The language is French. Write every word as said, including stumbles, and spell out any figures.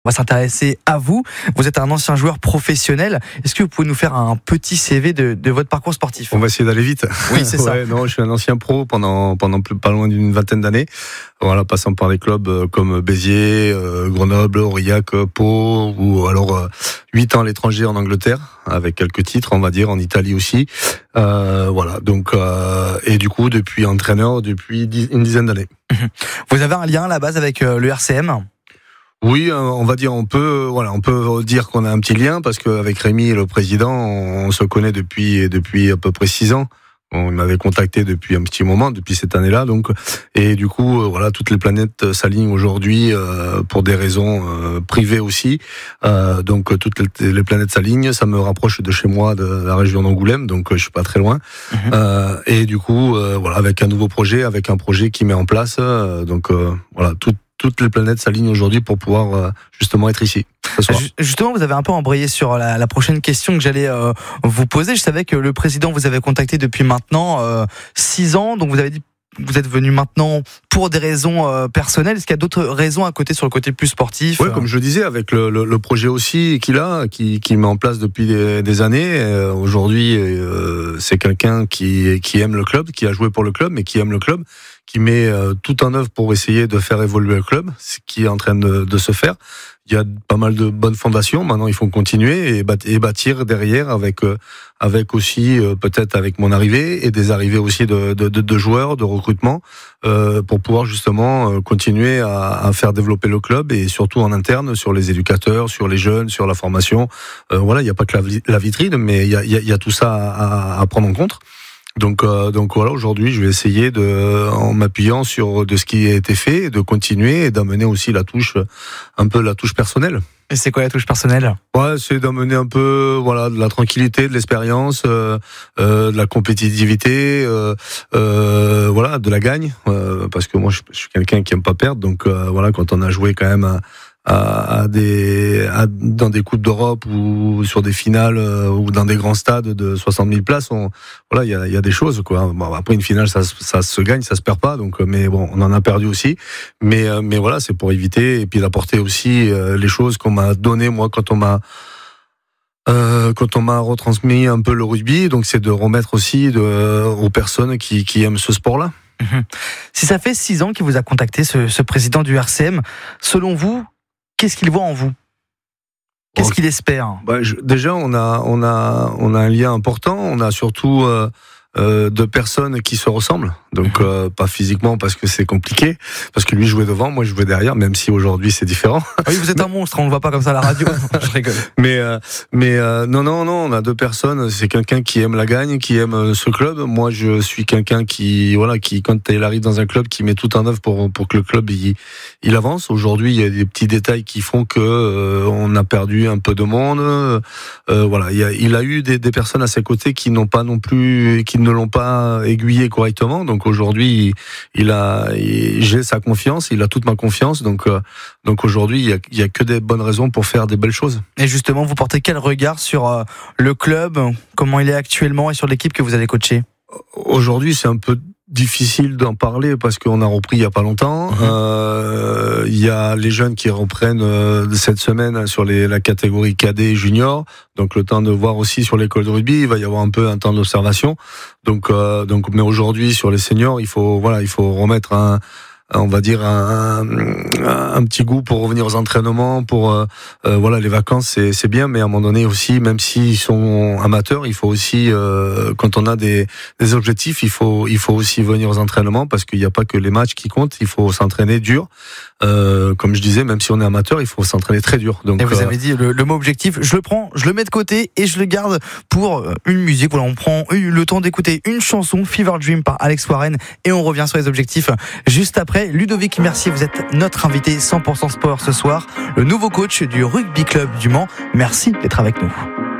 On va s'intéresser à vous. Vous êtes un ancien joueur professionnel. Est-ce que vous pouvez nous faire un petit C V de, de votre parcours sportif ? On va essayer d'aller vite. Oui, c'est ça. Ouais, non, je suis un ancien pro pendant pendant plus, pas loin d'une vingtaine d'années. Voilà, passant par des clubs comme Béziers, euh, Grenoble, Aurillac, Pau, ou alors euh, huit ans à l'étranger en Angleterre, avec quelques titres, on va dire, en Italie aussi. Euh, voilà, donc euh, et du coup depuis entraîneur depuis dix, une dizaine d'années. Vous avez un lien à la base avec euh, le R C M ? Oui, on va dire, on peut, voilà, on peut dire qu'on a un petit lien parce qu'avec Rémi, le président, on se connaît depuis depuis à peu près six ans. On m'avait contacté depuis un petit moment, depuis cette année-là, donc, et du coup, voilà, toutes les planètes s'alignent aujourd'hui euh, pour des raisons euh, privées aussi. Euh, donc, toutes les, les planètes s'alignent. Ça me rapproche de chez moi, de la région d'Angoulême, donc je suis pas très loin. Mmh. Euh, et du coup, euh, voilà, avec un nouveau projet, avec un projet qui met en place, euh, donc euh, voilà, tout. Toutes les planètes s'alignent aujourd'hui pour pouvoir euh, justement être ici ce soir. Justement, vous avez un peu embrayé sur la, la prochaine question que j'allais euh, vous poser. Je savais que le président vous avait contacté depuis maintenant euh, six ans, donc vous avez dit vous êtes venu maintenant pour des raisons euh, personnelles. Est-ce qu'il y a d'autres raisons à côté sur le côté plus sportif ? Oui, comme je le disais, avec le, le, le projet aussi qu'il a, qui, qui met en place depuis des, des années. Euh, aujourd'hui, euh, c'est quelqu'un qui, qui aime le club, qui a joué pour le club, mais qui aime le club, qui met euh, tout en œuvre pour essayer de faire évoluer le club, ce qui est en train de, de se faire. Il y a pas mal de bonnes fondations. Maintenant, il faut continuer et, bat- et bâtir derrière avec euh, avec aussi euh, peut-être avec mon arrivée et des arrivées aussi de, de, de, de joueurs, de recrutement, euh, pour pouvoir justement euh, continuer à, à faire développer le club et surtout en interne sur les éducateurs, sur les jeunes, sur la formation. Euh, voilà, il n'y a pas que la, la vitrine, mais il y a, il y, a, il y a tout ça à, à prendre en compte. Donc, euh, donc voilà, aujourd'hui, je vais essayer de, en m'appuyant sur de ce qui a été fait, de continuer et d'amener aussi la touche, un peu la touche personnelle. Et c'est quoi la touche personnelle ? Ouais, c'est d'amener un peu, voilà, de la tranquillité, de l'expérience, euh, euh, de la compétitivité, euh, euh, voilà, de la gagne, euh, parce que moi, je, je suis quelqu'un qui aime pas perdre, donc euh, voilà, quand on a joué quand même à, à, à des, à, dans des coupes d'Europe ou sur des finales euh, ou dans des grands stades de soixante mille places, on, voilà, il y a, il y a des choses, quoi. Bon, après une finale, ça, ça se gagne, ça se perd pas, donc, mais bon, on en a perdu aussi, mais, mais voilà, c'est pour éviter et puis d'apporter aussi euh, les choses qu'on m'a donné moi quand on m'a Euh, quand on m'a retransmis un peu le rugby, donc c'est de remettre aussi de, euh, aux personnes qui, qui aiment ce sport-là. Mmh. Si ça fait six ans qu'il vous a contacté, ce, ce président du R C M, selon vous, qu'est-ce qu'il voit en vous ? Qu'est-ce bon, qu'il espère ? bah, je, Déjà, on a, on a, on a un lien important. On a surtout euh, euh, deux personnes qui se ressemblent. Donc euh, pas physiquement parce que c'est compliqué, parce que lui jouait devant, moi je jouais derrière, même si aujourd'hui c'est différent. Oui, vous êtes mais... un monstre, on le voit pas comme ça à la radio. Je rigole. Mais euh, mais euh, non non non, on a deux personnes. C'est quelqu'un qui aime la gagne, qui aime ce club. Moi je suis quelqu'un qui voilà qui quand il arrive dans un club, qui met tout en œuvre pour pour que le club il, il avance. Aujourd'hui il y a des petits détails qui font que euh, on a perdu un peu de monde. Euh, voilà, il, a, il a eu des, des personnes à ses côtés qui n'ont pas non plus, qui ne l'ont pas aiguillé correctement. Donc aujourd'hui, il a, il, j'ai sa confiance, il a toute ma confiance. Donc, euh, donc aujourd'hui, il y a, il y a que des bonnes raisons pour faire des belles choses. Et justement, vous portez quel regard sur euh, le club, comment il est actuellement et sur l'équipe que vous allez coacher ? Aujourd'hui, c'est un peu difficile d'en parler parce qu'on a repris il y a pas longtemps. Mmh. Euh, il y a les jeunes qui reprennent euh, cette semaine sur les, la catégorie cadet junior. Donc le temps de voir aussi sur l'école de rugby, il va y avoir un peu un temps d'observation. Donc euh, donc mais aujourd'hui sur les seniors, il faut voilà, il faut remettre un on va dire un, un, un petit goût pour revenir aux entraînements, pour euh, euh, voilà, les vacances c'est c'est bien, mais à un moment donné aussi, même s'ils sont amateurs, il faut aussi euh, quand on a des des objectifs, il faut il faut aussi venir aux entraînements parce qu'il n'y a pas que les matchs qui comptent, il faut s'entraîner dur. Euh, comme je disais, même si on est amateur, il faut s'entraîner très dur. Donc, et vous euh... avez dit le, le mot objectif, je le prends, je le mets de côté et je le garde pour une musique. Voilà, on prend le temps d'écouter une chanson, Fever Dream par Alex Warren, et on revient sur les objectifs juste après. Ludovic Mercier, vous êtes notre invité cent pour cent sport ce soir, le nouveau coach du Rugby Club du Mans. Merci d'être avec nous.